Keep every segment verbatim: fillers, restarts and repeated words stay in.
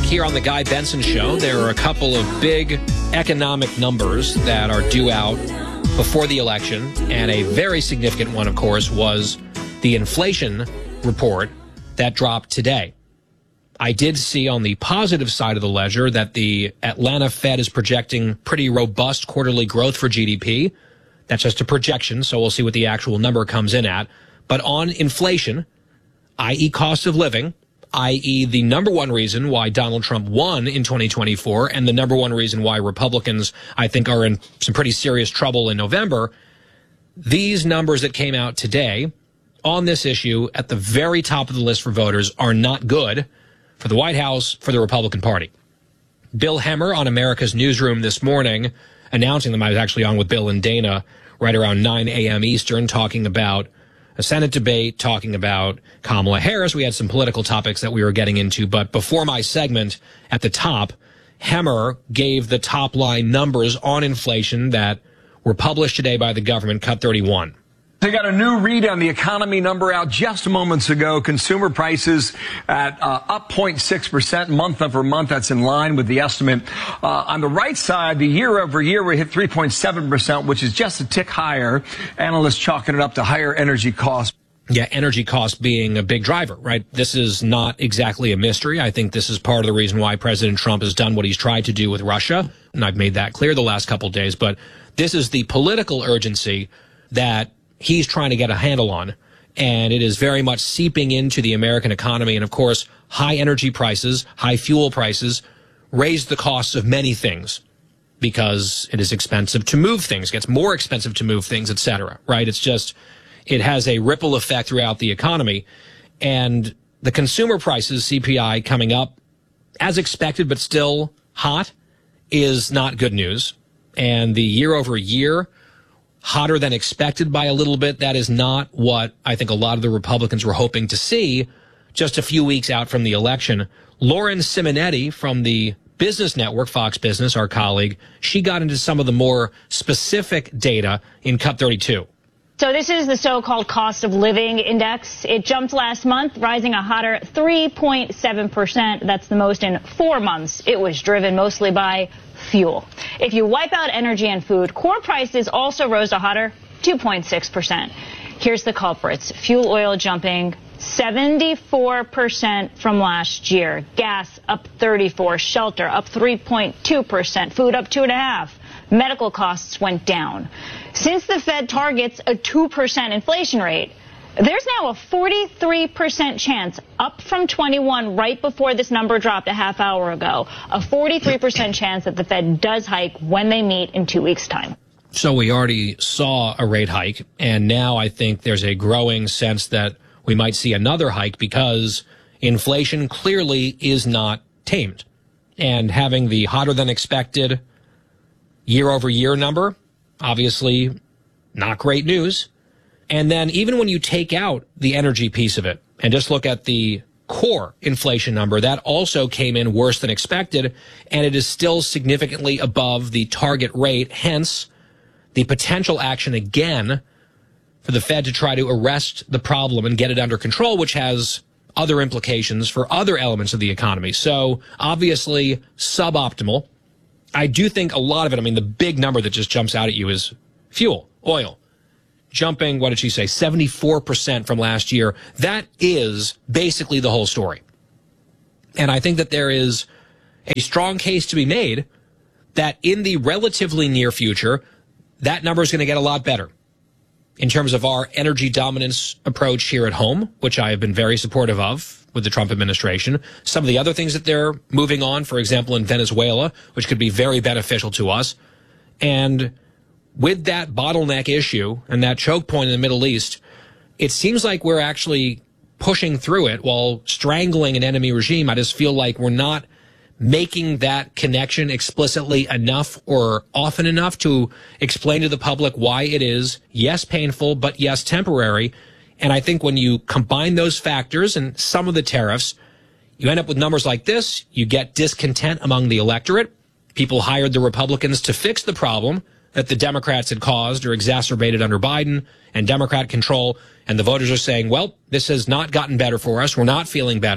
here on the Guy Benson Show. There are a couple of big economic numbers that are due out before the election, and a very significant one, of course, was the inflation report that dropped today. I did see on the positive side of the ledger that the Atlanta Fed is projecting pretty robust quarterly growth for G D P. That's just a projection, so we'll see what the actual number comes in at. But on inflation, that is cost of living, that is the number one reason why Donald Trump won in twenty twenty-four, and the number one reason why Republicans, I think, are in some pretty serious trouble in November, these numbers that came out today on this issue at the very top of the list for voters are not good for the White House, for the Republican Party. Bill Hemmer on America's Newsroom this morning announcing them. I was actually on with Bill and Dana right around nine a.m. Eastern, talking about a Senate debate, talking about Kamala Harris. We had some political topics that we were getting into, but before my segment at the top, Hemmer gave the top line numbers on inflation that were published today by the government, Cut thirty-one. They got a new read on the economy number out just moments ago. Consumer prices at uh, up zero point six percent month over month. That's in line with the estimate. Uh, on the right side, the year over year, we hit three point seven percent, which is just a tick higher. Analysts chalking it up to higher energy costs. Yeah, energy costs being a big driver, right? This is not exactly a mystery. I think this is part of the reason why President Trump has done what he's tried to do with Russia. And I've made that clear the last couple of days. But this is the political urgency that he's trying to get a handle on, and it is very much seeping into the American economy. And of course, high energy prices, high fuel prices raise the costs of many things because it is expensive to move things, gets more expensive to move things, et cetera, right? It's just, it has a ripple effect throughout the economy. And the consumer prices, C P I, coming up as expected, but still hot, is not good news. And the year over year, hotter than expected by a little bit. That is not what I think a lot of the Republicans were hoping to see just a few weeks out from the election. Lauren Simonetti from the Business Network, Fox Business, our colleague, she got into some of the more specific data in Cut thirty-two. So this is the so-called cost of living index. It jumped last month, rising a hotter three point seven percent. That's the most in four months. It was driven mostly by fuel. If you wipe out energy and food, core prices also rose a hotter two point six percent. Here's the culprits. Fuel oil jumping seventy-four percent from last year. Gas up thirty-four, shelter up three point two percent, food up two point five percent. Medical costs went down. Since the Fed targets a two percent inflation rate, there's now a forty-three percent chance, up from twenty-one right before this number dropped a half hour ago, a forty-three percent chance that the Fed does hike when they meet in two weeks' time. So we already saw a rate hike, and now I think there's a growing sense that we might see another hike because inflation clearly is not tamed. And having the hotter than expected year-over-year number, obviously not great news. And then even when you take out the energy piece of it and just look at the core inflation number, that also came in worse than expected, and it is still significantly above the target rate, hence the potential action again for the Fed to try to arrest the problem and get it under control, which has other implications for other elements of the economy. So obviously suboptimal. I do think a lot of it, I mean, the big number that just jumps out at you is fuel, oil, jumping, what did she say, seventy-four percent from last year. That is basically the whole story. And I think that there is a strong case to be made that in the relatively near future, that number is going to get a lot better in terms of our energy dominance approach here at home, which I have been very supportive of with the Trump administration. Some of the other things that they're moving on, for example, in Venezuela, which could be very beneficial to us. And with that bottleneck issue and that choke point in the Middle East, it seems like we're actually pushing through it while strangling an enemy regime. I just feel like we're not making that connection explicitly enough or often enough to explain to the public why it is, yes, painful, but yes, temporary. And I think when you combine those factors and some of the tariffs, you end up with numbers like this. You get discontent among the electorate. People hired the Republicans to fix the problem that the Democrats had caused or exacerbated under Biden and Democrat control. And the voters are saying, well, this has not gotten better for us. We're not feeling better.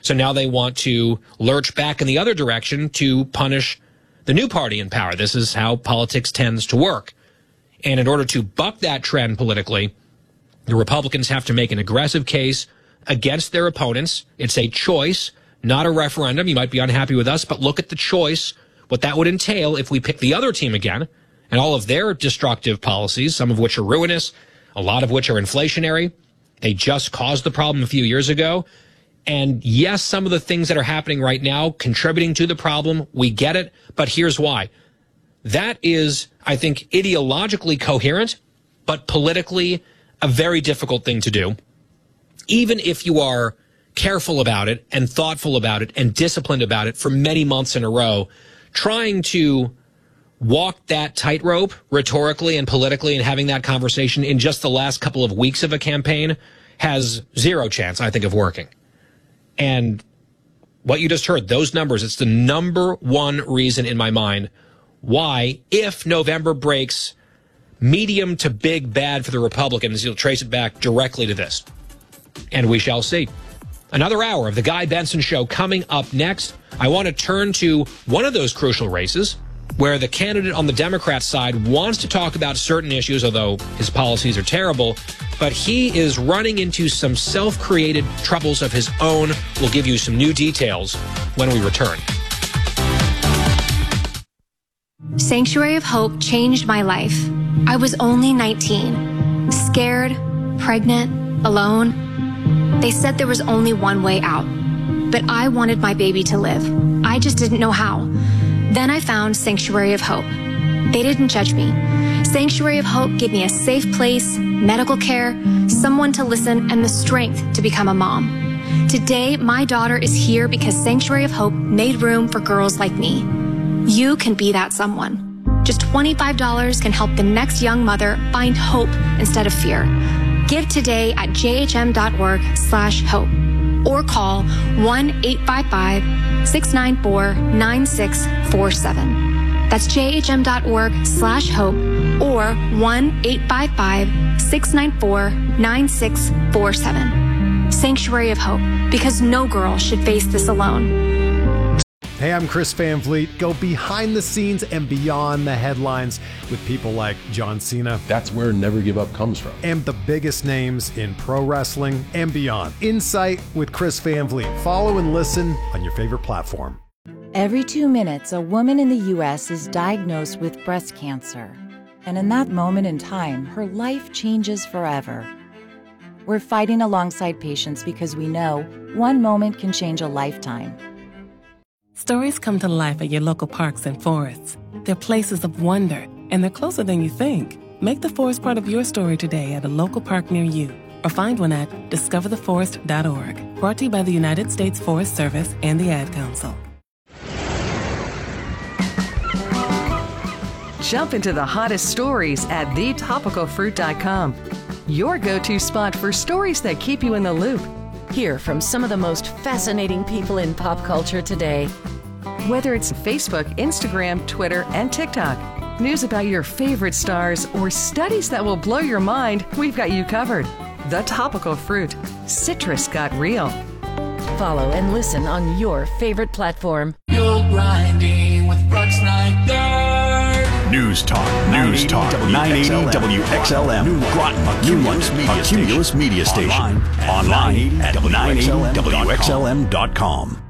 So now they want to lurch back in the other direction to punish the new party in power. This is how politics tends to work. And in order to buck that trend politically, the Republicans have to make an aggressive case against their opponents. It's a choice, not a referendum. You might be unhappy with us, but look at the choice, what that would entail if we pick the other team again, and all of their destructive policies, some of which are ruinous, a lot of which are inflationary. They just caused the problem a few years ago. And yes, some of the things that are happening right now contributing to the problem, we get it, but here's why. That is, I think, ideologically coherent, but politically a very difficult thing to do. Even if you are careful about it and thoughtful about it and disciplined about it for many months in a row, trying to walk that tightrope rhetorically and politically and having that conversation in just the last couple of weeks of a campaign has zero chance, I think, of working. And what you just heard, those numbers, it's the number one reason in my mind why, if November breaks medium to big bad for the Republicans, you'll trace it back directly to this. And we shall see. Another hour of the Guy Benson Show coming up next. I want to turn to one of those crucial races where the candidate on the Democrat side wants to talk about certain issues, although his policies are terrible, but he is running into some self-created troubles of his own. We'll give you some new details when we return. Sanctuary of Hope changed my life. I was only nineteen, scared, pregnant, alone. They said there was only one way out, but I wanted my baby to live. I just didn't know how. Then I found Sanctuary of Hope. They didn't judge me. Sanctuary of Hope gave me a safe place, medical care, someone to listen, and the strength to become a mom. Today, my daughter is here because Sanctuary of Hope made room for girls like me. You can be that someone. Just twenty-five dollars can help the next young mother find hope instead of fear. Give today at jhm.org slash hope or call one eight five five, six nine four, nine six four seven. That's jhm.org slash hope or one eight five five, six nine four, nine six four seven. Sanctuary of Hope, because no girl should face this alone. Hey, I'm Chris Van Vliet. Go behind the scenes and beyond the headlines with people like John Cena. That's where Never Give Up comes from. And the biggest names in pro wrestling and beyond. Insight with Chris Van Vliet. Follow and listen on your favorite platform. Every two minutes, a woman in the U S is diagnosed with breast cancer. And in that moment in time, her life changes forever. We're fighting alongside patients because we know one moment can change a lifetime. Stories come to life at your local parks and forests. They're places of wonder, and they're closer than you think. Make the forest part of your story today at a local park near you, or find one at discover the forest dot org. Brought to you by the United States Forest Service and the Ad Council. Jump into the hottest stories at the topical fruit dot com. Your go-to spot for stories that keep you in the loop. Hear from some of the most fascinating people in pop culture today. Whether it's Facebook, Instagram, Twitter, and TikTok, news about your favorite stars, or studies that will blow your mind, we've got you covered. The Topical Fruit. Citrus got real. Follow and listen on your favorite platform. You're grinding with Brooks Snyder. News Talk, News Talk, nine eighty W X L M, New Groton, a Cumulus Media, a Cumulus Media Station. Online at nine eighty W X L M dot com.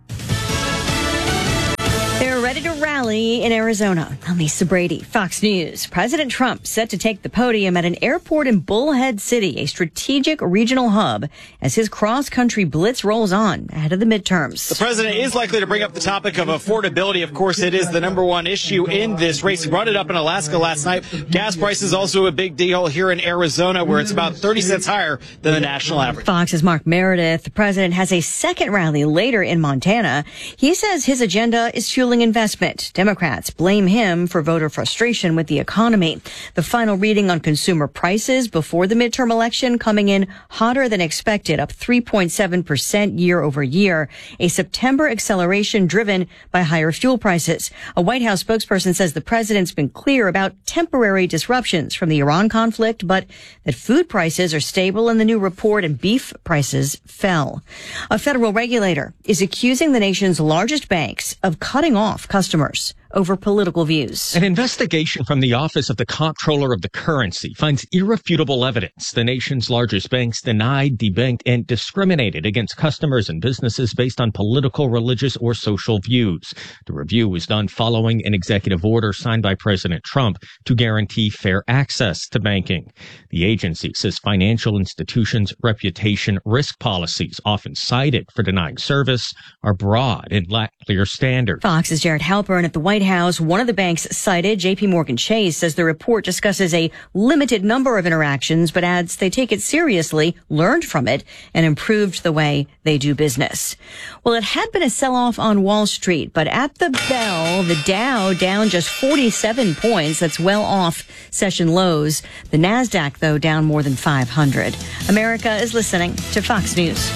They're ready to rally in Arizona. I'm Lisa Brady, Fox News. President Trump set to take the podium at an airport in Bullhead City, a strategic regional hub, as his cross-country blitz rolls on ahead of the midterms. The president is likely to bring up the topic of affordability. Of course, it is the number one issue in this race. He brought it up in Alaska last night. Gas prices also a big deal here in Arizona, where it's about thirty cents higher than the national average. Fox's Mark Meredith. The president has a second rally later in Montana. He says his agenda is fueling investment to Democrats blame him for voter frustration with the economy. The final reading on consumer prices before the midterm election coming in hotter than expected, up three point seven percent year over year, a September acceleration driven by higher fuel prices. A White House spokesperson says the president's been clear about temporary disruptions from the Iran conflict, but that food prices are stable in the new report and beef prices fell. A federal regulator is accusing the nation's largest banks of cutting off customers over political views. An investigation from the Office of the Comptroller of the Currency finds irrefutable evidence the nation's largest banks denied, debanked, and discriminated against customers and businesses based on political, religious, or social views. The review was done following an executive order signed by President Trump to guarantee fair access to banking. The agency says financial institutions' reputation risk policies, often cited for denying service, are broad and lack clear standards. Fox's Jared Halpern at the White House. One of the banks cited, J P Morgan Chase, says the report discusses a limited number of interactions, but adds they take it seriously, learned from it, and improved the way they do business. Well, it had been a sell-off on Wall Street, but at the bell, the Dow down just forty-seven points. That's well off session lows. The NASDAQ, though, down more than five hundred. America is listening to Fox News.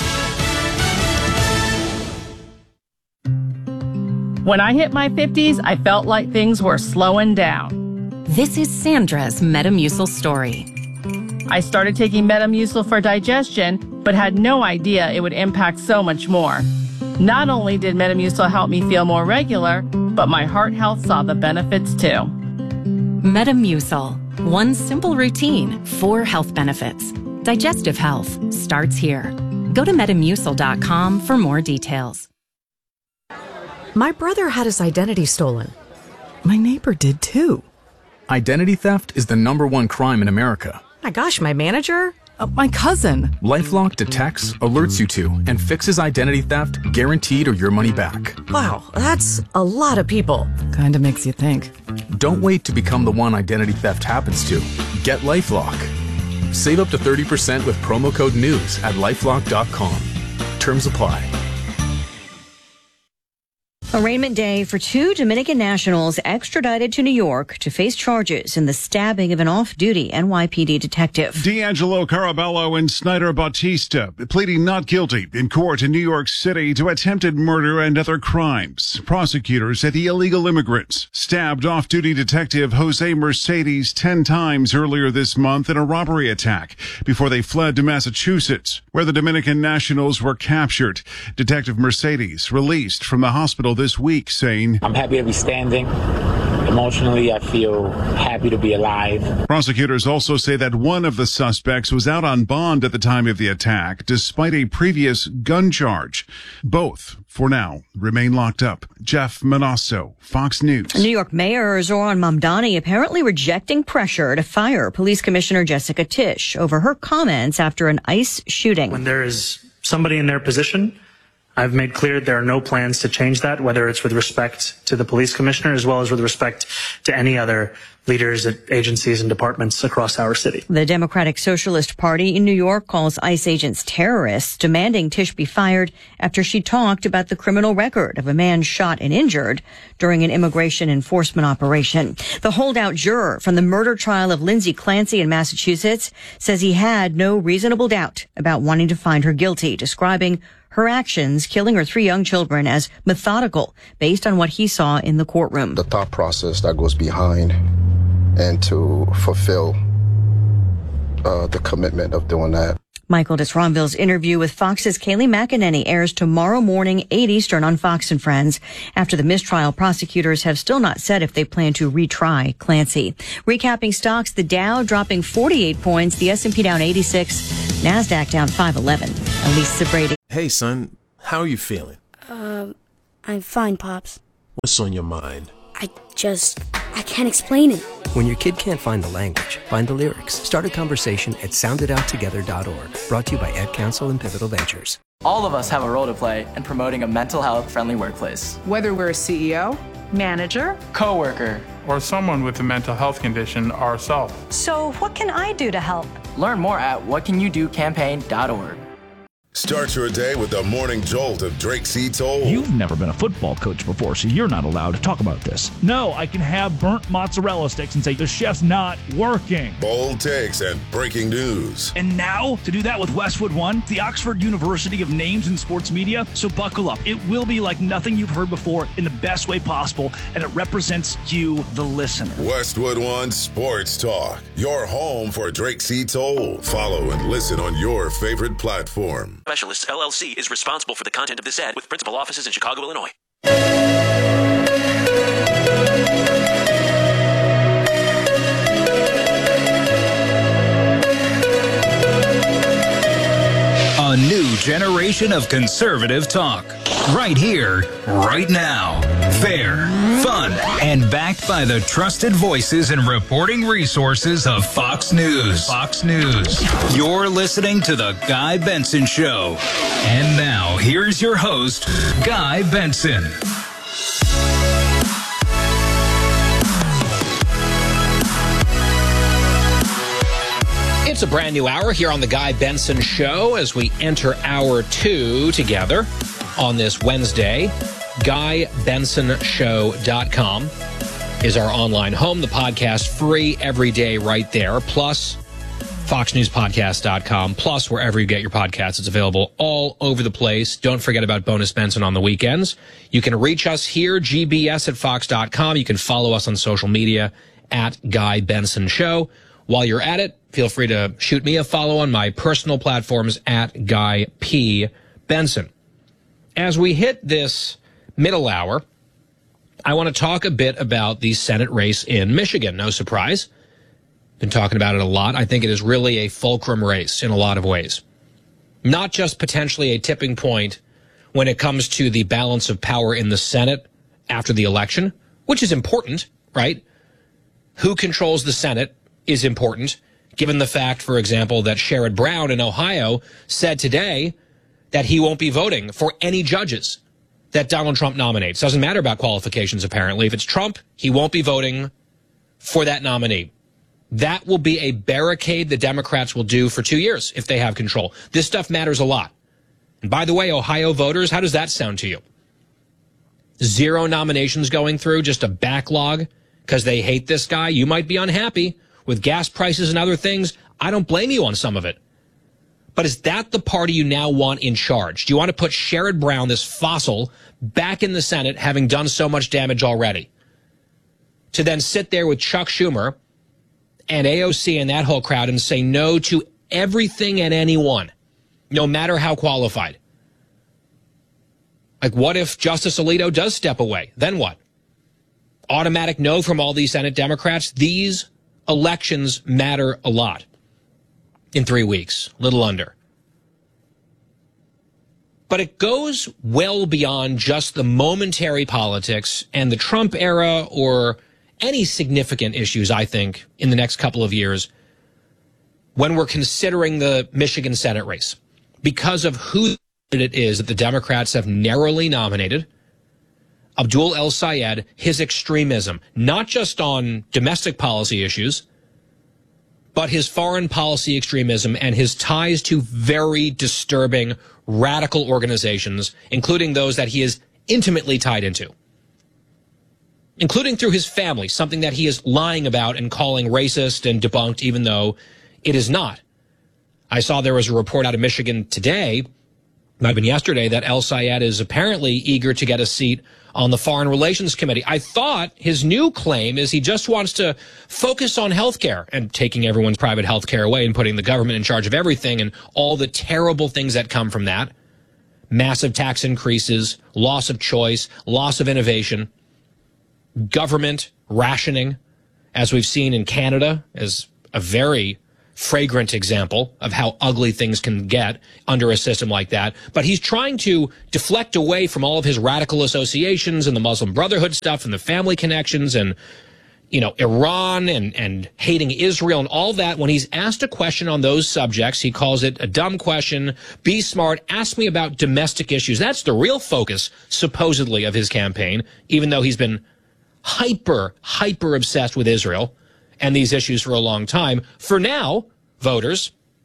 When I hit my fifties, I felt like things were slowing down. This is Sandra's Metamucil story. I started taking Metamucil for digestion, but had no idea it would impact so much more. Not only did Metamucil help me feel more regular, but my heart health saw the benefits too. Metamucil. One simple routine, four health benefits. Digestive health starts here. Go to metamucil dot com for more details. My brother had his identity stolen. My neighbor did too. Identity theft is the number one crime in America. My gosh, my manager? Uh, my cousin. LifeLock detects, alerts you to, and fixes identity theft guaranteed or your money back. Wow, that's a lot of people. Kinda makes you think. Don't wait to become the one identity theft happens to. Get LifeLock. Save up to thirty percent with promo code NEWS at lifelock dot com. Terms apply. Arraignment day for two Dominican nationals extradited to New York to face charges in the stabbing of an off-duty N Y P D detective. D'Angelo Carabello and Snyder Bautista pleading not guilty in court in New York City to attempted murder and other crimes. Prosecutors say the illegal immigrants stabbed off-duty detective Jose Mercedes ten times earlier this month in a robbery attack before they fled to Massachusetts, where the Dominican nationals were captured. Detective Mercedes released from the hospital this week, saying, "I'm happy to be standing. Emotionally, I feel happy to be alive." Prosecutors also say that one of the suspects was out on bond at the time of the attack, despite a previous gun charge. Both, for now, remain locked up. Jeff Manasso, Fox News. New York Mayor Zohran Mamdani apparently rejecting pressure to fire Police Commissioner Jessica Tisch over her comments after an ICE shooting. When there is somebody in their position, I've made clear there are no plans to change that, whether it's with respect to the police commissioner as well as with respect to any other leaders at agencies and departments across our city. The Democratic Socialist Party in New York calls ICE agents terrorists, demanding Tisch be fired after she talked about the criminal record of a man shot and injured during an immigration enforcement operation. The holdout juror from the murder trial of Lindsay Clancy in Massachusetts says he had no reasonable doubt about wanting to find her guilty, describing her actions, killing her three young children, as methodical based on what he saw in the courtroom. The thought process that goes behind and to fulfill uh, the commitment of doing that. Michael Disronville's interview with Fox's Kayleigh McEnany airs tomorrow morning, eight Eastern on Fox and Friends. After the mistrial, prosecutors have still not said if they plan to retry Clancy. Recapping stocks, the Dow dropping forty-eight points, the S and P down eighty-six, NASDAQ down five eleven. Elisa Brady. Hey, son, how are you feeling? Uh, I'm fine, Pops. What's on your mind? I just, I can't explain it. When your kid can't find the language, find the lyrics. Start a conversation at sound it out together dot org. Brought to you by Ed Council and Pivotal Ventures. All of us have a role to play in promoting a mental health friendly workplace. Whether we're a C E O, manager, coworker, or someone with a mental health condition ourselves. So what can I do to help? Learn more at what can you do campaign dot org. Start your day with the morning jolt of Drake C. Toll. You've never been a football coach before, so you're not allowed to talk about this. No, I can have burnt mozzarella sticks and say the chef's not working. Bold takes and breaking news. And now, to do that with Westwood One, the Oxford University of Names in Sports Media. So buckle up. It will be like nothing you've heard before in the best way possible, and it represents you, the listener. Westwood One Sports Talk, your home for Drake C. Toll. Follow and listen on your favorite platform. Specialists L L C is responsible for the content of this ad with principal offices in Chicago, Illinois. A new generation of conservative talk. Right here, right now. Fair, fun, and backed by the trusted voices and reporting resources of Fox News. Fox News. You're listening to The Guy Benson Show. And now, here's your host, Guy Benson. It's a brand new hour here on The Guy Benson Show as we enter hour two together on this Wednesday. guy benson show dot com is our online home. The podcast free every day right there. Plus, fox news podcast dot com. Plus, wherever you get your podcasts, it's available all over the place. Don't forget about Bonus Benson on the weekends. You can reach us here, G B S at fox dot com. You can follow us on social media at Guy Benson Show. While you're at it, feel free to shoot me a follow on my personal platforms at Guy P. Benson. As we hit this middle hour, I want to talk a bit about the Senate race in Michigan. No surprise. Been talking about it a lot. I think it is really a fulcrum race in a lot of ways. Not just potentially a tipping point when it comes to the balance of power in the Senate after the election, which is important, right? Who controls the Senate is important, given the fact, for example, that Sherrod Brown in Ohio said today that he won't be voting for any judges that Donald Trump nominates. Doesn't matter about qualifications, apparently. If it's Trump, he won't be voting for that nominee. That will be a barricade the Democrats will do for two years if they have control. This stuff matters a lot. And by the way, Ohio voters, how does that sound to you? Zero nominations going through, just a backlog because they hate this guy. You might be unhappy with gas prices and other things. I don't blame you on some of it. But is that the party you now want in charge? Do you want to put Sherrod Brown, this fossil, back in the Senate, having done so much damage already? To then sit there with Chuck Schumer and A O C and that whole crowd and say no to everything and anyone, no matter how qualified. Like, what if Justice Alito does step away? Then what? Automatic no from all these Senate Democrats? These elections matter a lot in three weeks, little under. But it goes well beyond just the momentary politics and the Trump era or any significant issues, I think, in the next couple of years when we're considering the Michigan Senate race because of who it is that the Democrats have narrowly nominated. Abdul El-Sayed, his extremism, not just on domestic policy issues, but his foreign policy extremism and his ties to very disturbing radical organizations, including those that he is intimately tied into, including through his family, something that he is lying about and calling racist and debunked, even though it is not. I saw there was a report out of Michigan today, might have been yesterday, that El-Sayed is apparently eager to get a seat on the Foreign Relations Committee. I thought his new claim is he just wants to focus on health care and taking everyone's private health care away and putting the government in charge of everything and all the terrible things that come from that. Massive tax increases, loss of choice, loss of innovation, government rationing, as we've seen in Canada, as a very fragrant example of how ugly things can get under a system like that. But he's trying to deflect away from all of his radical associations and the Muslim Brotherhood stuff and the family connections and, you know, Iran and, and hating Israel and all that. When he's asked a question on those subjects, he calls it a dumb question. Be smart. Ask me about domestic issues. That's the real focus, supposedly, of his campaign, even though he's been hyper, hyper obsessed with Israel and these issues for a long time. For now, voters,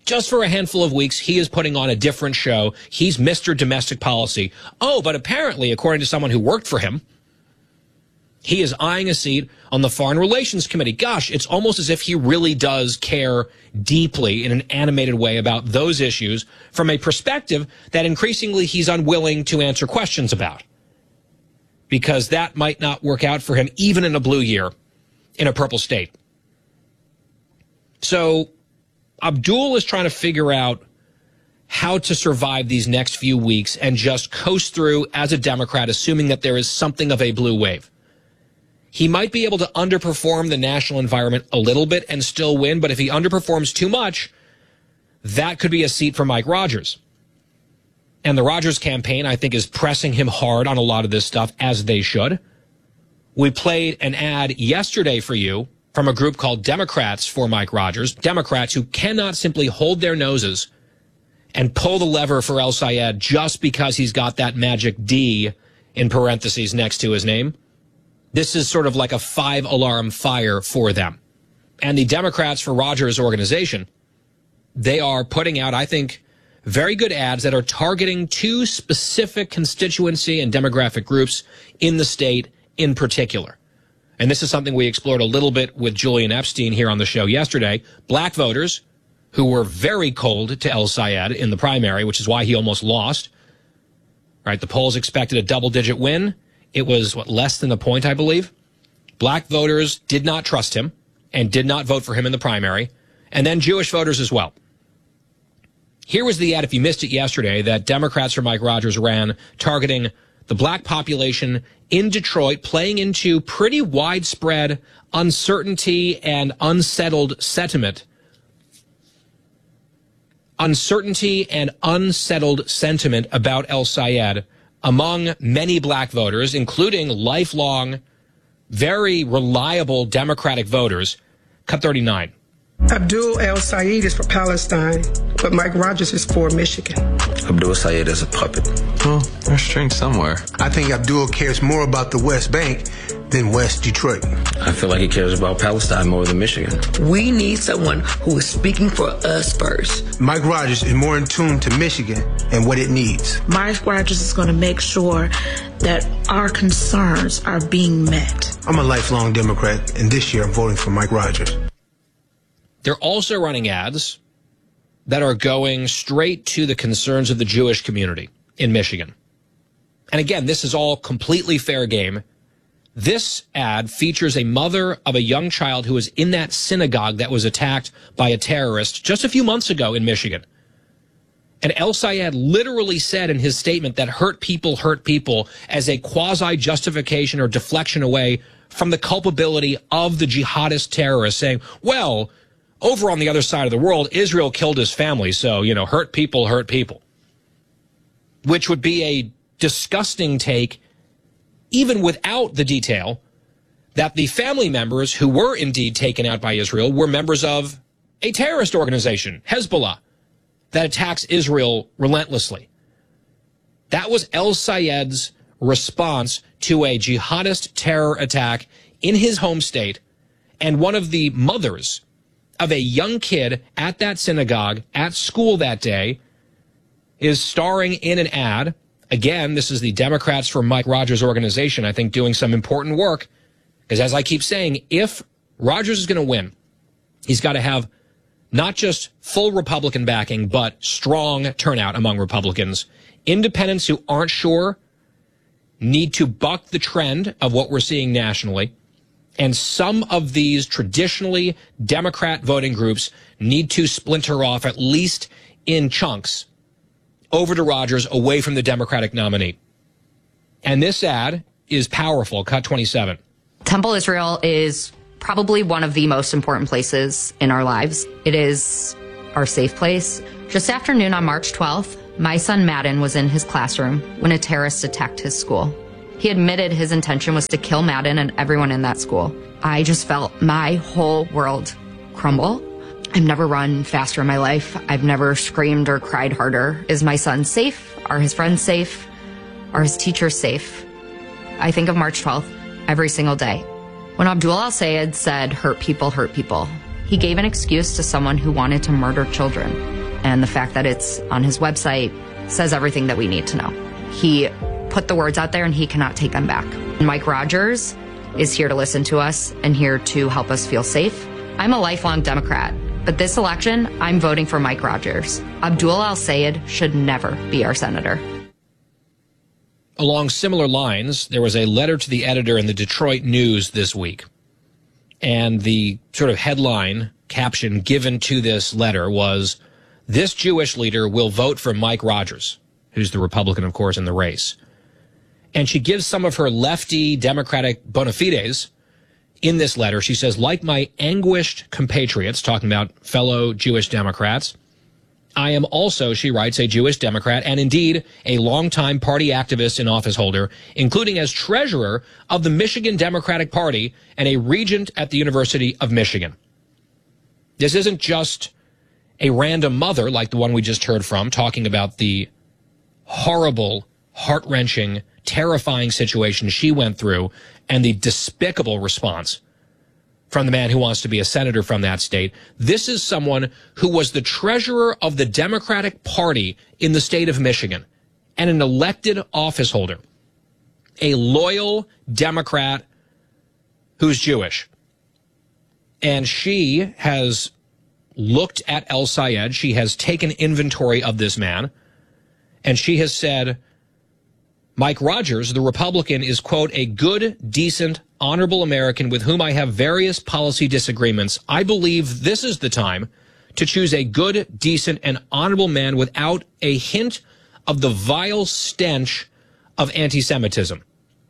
Just for a handful of weeks, he is putting on a different show. He's Mister Domestic Policy. Oh, but apparently, according to someone who worked for him, he is eyeing a seat on the Foreign Relations Committee. Gosh, it's almost as if he really does care deeply in an animated way about those issues from a perspective that increasingly he's unwilling to answer questions about. Because that might not work out for him even in a blue year in a purple state. So Abdul is trying to figure out how to survive these next few weeks and just coast through as a Democrat, assuming that there is something of a blue wave. He might be able to underperform the national environment a little bit and still win, but if he underperforms too much, that could be a seat for Mike Rogers. And the Rogers campaign, I think, is pressing him hard on a lot of this stuff, as they should. We played an ad yesterday for you from a group called Democrats for Mike Rogers, Democrats who cannot simply hold their noses and pull the lever for El Sayed just because he's got that magic D in parentheses next to his name. This is sort of like a five-alarm fire for them. And the Democrats for Rogers organization, they are putting out, I think, very good ads that are targeting two specific constituency and demographic groups in the state in particular. And this is something we explored a little bit with Julian Epstein here on the show yesterday. Black voters who were very cold to El Sayed in the primary, which is why he almost lost. Right, the polls expected a double-digit win. It was, what, less than a point, I believe. Black voters did not trust him and did not vote for him in the primary. And then Jewish voters as well. Here was the ad, if you missed it yesterday, that Democrats for Mike Rogers ran targeting the black population in Detroit, playing into pretty widespread uncertainty and unsettled sentiment. Uncertainty and unsettled sentiment about El Sayed among many black voters, including lifelong, very reliable Democratic voters. Cut thirty-nine. Abdul El Sayed is for Palestine, but Mike Rogers is for Michigan. Abdul Sayed is a puppet. Oh, there's strength somewhere. I think Abdul cares more about the West Bank than West Detroit. I feel like he cares about Palestine more than Michigan. We need someone who is speaking for us first. Mike Rogers is more in tune to Michigan and what it needs. Mike Rogers is going to make sure that our concerns are being met. I'm a lifelong Democrat, and this year I'm voting for Mike Rogers. They're also running ads that are going straight to the concerns of the Jewish community in Michigan. And again, this is all completely fair game. This ad features a mother of a young child who was in that synagogue that was attacked by a terrorist just a few months ago in Michigan. And El Sayed literally said in his statement that hurt people hurt people as a quasi-justification or deflection away from the culpability of the jihadist terrorists, saying, well, over on the other side of the world, Israel killed his family, so, you know, hurt people, hurt people. Which would be a disgusting take, even without the detail that the family members who were indeed taken out by Israel were members of a terrorist organization, Hezbollah, that attacks Israel relentlessly. That was El Sayed's response to a jihadist terror attack in his home state, and one of the mothers of a young kid at that synagogue at school that day is starring in an ad. Again, this is the Democrats for Mike Rogers organization, I think, doing some important work. Because as I keep saying, if Rogers is going to win, he's got to have not just full Republican backing, but strong turnout among Republicans. Independents who aren't sure need to buck the trend of what we're seeing nationally. And some of these traditionally Democrat voting groups need to splinter off, at least in chunks, over to Rogers, away from the Democratic nominee. And this ad is powerful. Cut twenty-seven. Temple Israel is probably one of the most important places in our lives. It is our safe place. Just after noon on March twelfth, my son Madden was in his classroom when a terrorist attacked his school. He admitted his intention was to kill Madden and everyone in that school. I just felt my whole world crumble. I've never run faster in my life. I've never screamed or cried harder. Is my son safe? Are his friends safe? Are his teachers safe? I think of March twelfth every single day. When Abdul El Sayed said, hurt people, hurt people, He gave an excuse to someone who wanted to murder children. And the fact that it's on his website says everything that we need to know. He put the words out there and he cannot take them back. Mike Rogers is here to listen to us and here to help us feel safe. I'm a lifelong Democrat, but this election, I'm voting for Mike Rogers. Abdul El-Sayed should never be our senator. Along similar lines, there was a letter to the editor in the Detroit News this week. And the sort of headline caption given to this letter was, "This Jewish leader will vote for Mike Rogers," who's the Republican, of course, in the race. And she gives some of her lefty Democratic bona fides in this letter. She says, "Like my anguished compatriots," talking about fellow Jewish Democrats, "I am also," she writes, "a Jewish Democrat and indeed a longtime party activist and office holder, including as treasurer of the Michigan Democratic Party and a regent at the University of Michigan." This isn't just a random mother like the one we just heard from talking about the horrible, heart-wrenching, terrifying situation she went through and the despicable response from the man who wants to be a senator from that state. This is someone who was the treasurer of the Democratic Party in the state of Michigan and an elected office holder, a loyal Democrat who's Jewish. And she has looked at El-Sayed. She has taken inventory of this man, and she has said, Mike Rogers, the Republican, is, quote, "a good, decent, honorable American with whom I have various policy disagreements. I believe this is the time to choose a good, decent, and honorable man without a hint of the vile stench of anti-Semitism,"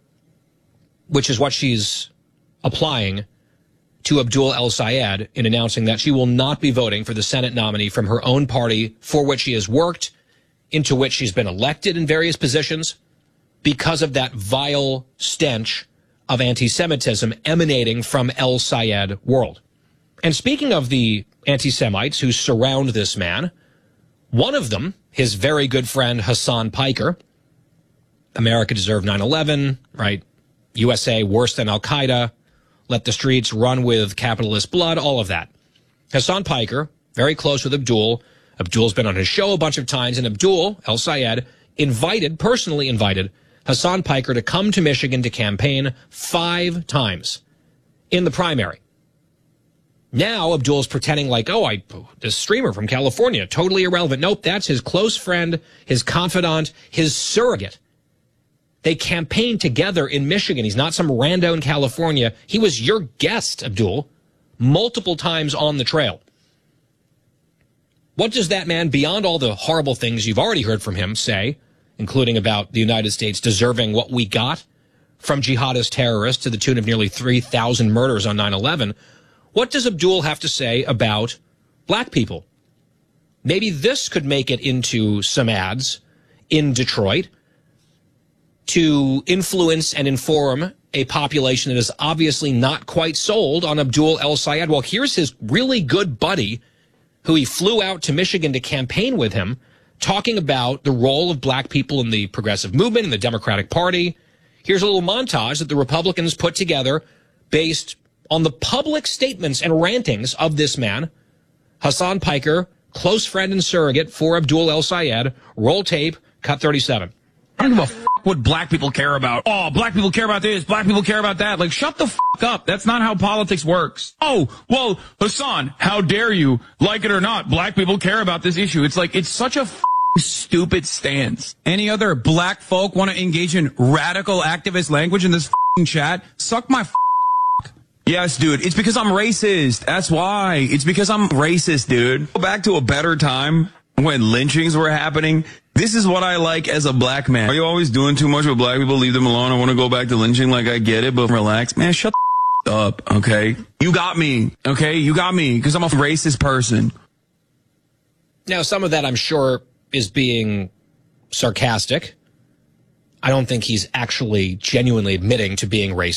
which is what she's applying to Abdul El-Sayed in announcing that she will not be voting for the Senate nominee from her own party for which she has worked, into which she's been elected in various positions, because of that vile stench of anti-Semitism emanating from El-Sayed world. And speaking of the anti-Semites who surround this man, one of them, his very good friend Hasan Piker, America deserved nine eleven, right? U S A worse than Al-Qaeda, let the streets run with capitalist blood, all of that. Hasan Piker, very close with Abdul. Abdul's been on his show a bunch of times, and Abdul El-Sayed invited, personally invited, Hasan Piker to come to Michigan to campaign five times in the primary. Now Abdul's pretending like, oh, I, this streamer from California, totally irrelevant. Nope, that's his close friend, his confidant, his surrogate. They campaigned together in Michigan. He's not some rando in California. He was your guest, Abdul, multiple times on the trail. What does that man, beyond all the horrible things you've already heard from him, say, including about the United States deserving what we got from jihadist terrorists to the tune of nearly three thousand murders on nine eleven, what does Abdul have to say about black people? Maybe this could make it into some ads in Detroit to influence and inform a population that is obviously not quite sold on Abdul El-Sayed. Well, here's his really good buddy who he flew out to Michigan to campaign with him, talking about the role of black people in the progressive movement, in the Democratic Party. Here's a little montage that the Republicans put together based on the public statements and rantings of this man, Hasan Piker, close friend and surrogate for Abdul El-Sayed. Roll tape, cut thirty-seven. I don't give a f*** what black people care about. Oh, black people care about this, black people care about that. Like, shut the f*** up. That's not how politics works. Oh, well, Hasan, how dare you? Like it or not, black people care about this issue. It's like, it's such a f*** stupid stance. Any other black folk want to engage in radical activist language in this f***ing chat? Suck my f***. Yes, dude, it's because I'm racist. That's why. It's because I'm racist, dude. Go back to a better time when lynchings were happening. This is what I like as a black man. Are you always doing too much with black people? Leave them alone. I want to go back to lynching. Like, I get it, but relax. Man, shut the up, okay? You got me, okay? You got me, because I'm a racist person. Now, some of that, I'm sure, is being sarcastic. I don't think he's actually genuinely admitting to being racist.